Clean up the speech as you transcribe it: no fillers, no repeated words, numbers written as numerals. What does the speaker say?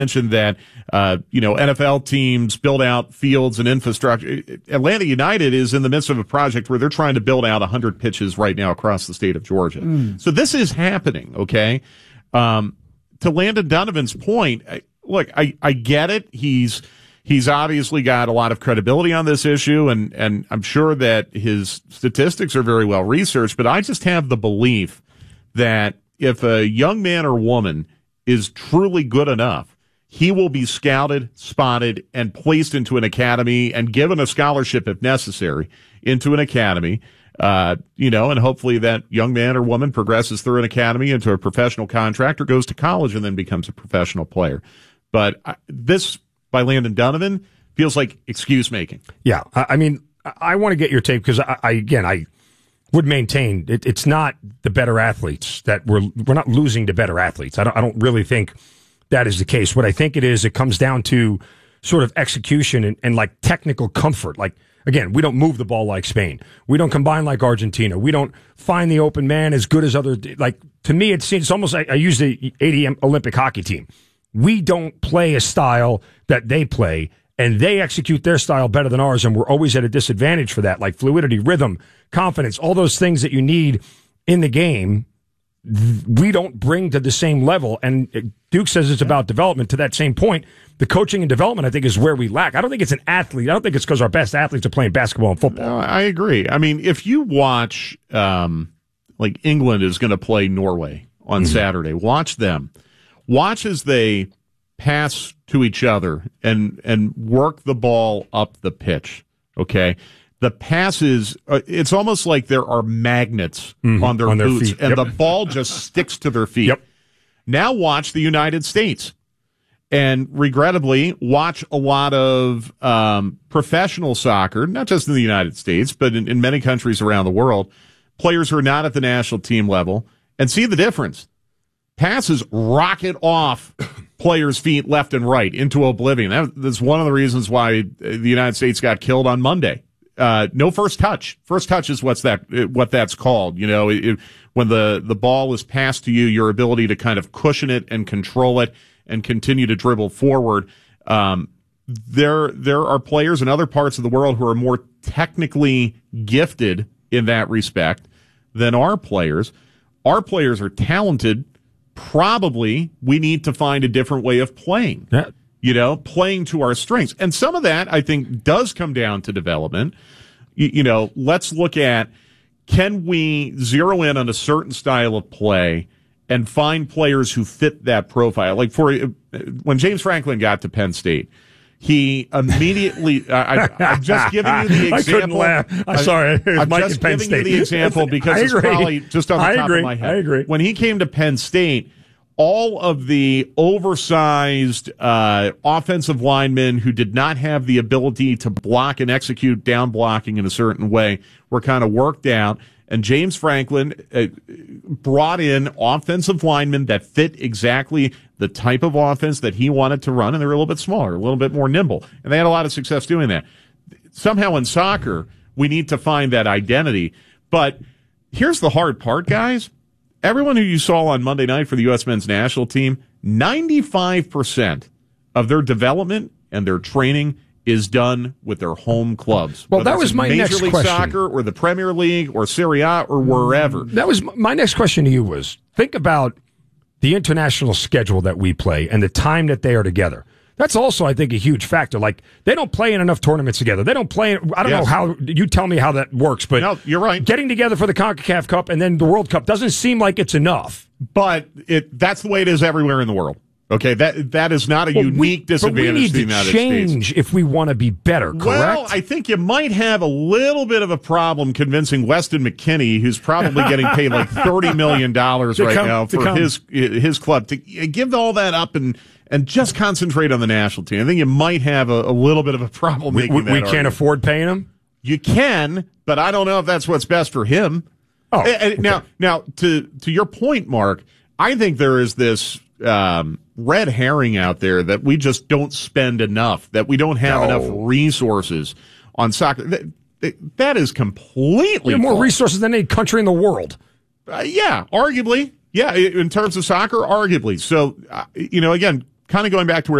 mentioned that, NFL teams build out fields and infrastructure. Atlanta United is in the midst of a project where they're trying to build out 100 pitches right now across the state of Georgia. So this is happening, okay? To Landon Donovan's point, look, I get it. He's obviously got a lot of credibility on this issue, and I'm sure that his statistics are very well researched, but I just have the belief that if a young man or woman is truly good enough, he will be scouted, spotted, and placed into an academy and given a scholarship if necessary into an academy, and hopefully that young man or woman progresses through an academy into a professional contract or goes to college and then becomes a professional player. But this, by Landon Donovan, feels like excuse making. Yeah, I mean, I want to get your take because I would maintain it's not the better athletes that we're not losing to better athletes. I don't really think that is the case. What I think it comes down to sort of execution and like technical comfort. Like, again, we don't move the ball like Spain. We don't combine like Argentina. We don't find the open man as good as other. Like, to me, it's almost like I use the 80 Olympic hockey team. We don't play a style that they play, and they execute their style better than ours, and we're always at a disadvantage for that, like fluidity, rhythm, confidence, all those things that you need in the game, we don't bring to the same level. And Duke says it's about development. To that same point, the coaching and development, I think, is where we lack. I don't think it's an athlete. I don't think it's because our best athletes are playing basketball and football. No, I agree. I mean, if you watch, like England is going to play Norway on Saturday, watch them. Watch as they pass to each other and work the ball up the pitch, okay? The passes, it's almost like there are magnets on their boots, and the ball just sticks to their feet. Yep. Now watch the United States. And regrettably, watch a lot of professional soccer, not just in the United States, but in many countries around the world, players who are not at the national team level, and see the difference. Passes rocket off players' feet left and right into oblivion. That's one of the reasons why the United States got killed on Monday. No first touch. First touch is what that's called. You know, when the ball is passed to you, your ability to kind of cushion it and control it and continue to dribble forward. There are players in other parts of the world who are more technically gifted in that respect than our players. Our players are talented. Probably we need to find a different way of playing. Yeah. You know, playing to our strengths. And some of that, I think, does come down to development. You know, let's look at, can we zero in on a certain style of play and find players who fit that profile? Like when James Franklin got to Penn State, he immediately, I'm just giving you the example. I couldn't laugh. I'm sorry. I'm just giving you the example because it's probably just on the top of my head. I agree. When he came to Penn State, all of the oversized offensive linemen who did not have the ability to block and execute down blocking in a certain way were kind of worked out. And James Franklin brought in offensive linemen that fit exactly the type of offense that he wanted to run, and they were a little bit smaller, a little bit more nimble. And they had a lot of success doing that. Somehow in soccer, we need to find that identity. But here's the hard part, guys. Everyone who you saw on Monday night for the U.S. men's national team, 95% of their development and their training is done with their home clubs. Well, that was my next question. Major League Soccer or the Premier League or Serie A or wherever. That was my next question to you was, think about the international schedule that we play and the time that they are together. That's also, I think, a huge factor. Like, they don't play in enough tournaments together. They don't play. I don't know how. You tell me how that works, but no, you're right. Getting together for the CONCACAF Cup and then the World Cup doesn't seem like it's enough. But that's the way it is everywhere in the world. Okay, that is not a unique disadvantage to the United States. We need to change if we want to be better, correct? Well, I think you might have a little bit of a problem convincing Weston McKennie, who's probably getting paid like $30 million right now for his club, to give all that up and just concentrate on the national team. I think you might have a little bit of a problem making that We can't afford paying him? You can, but I don't know if that's what's best for him. Oh, okay. Now, to your point, Mark, I think there is this red herring out there that we just don't spend enough, that we don't have enough resources on soccer. That is completely more false. Resources than any country in the world. Yeah, arguably. Yeah, in terms of soccer, arguably. So, again, kind of going back to where